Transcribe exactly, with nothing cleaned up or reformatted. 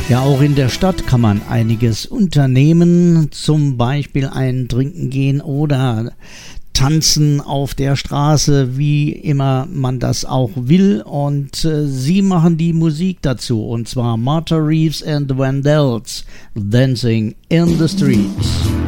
Ja, auch in der Stadt kann man einiges unternehmen, zum Beispiel ein Trinken gehen oder tanzen auf der Straße, wie immer man das auch will. Und äh, sie machen die Musik dazu, und zwar Martha Reeves and the Vandells, Dancing in the Streets.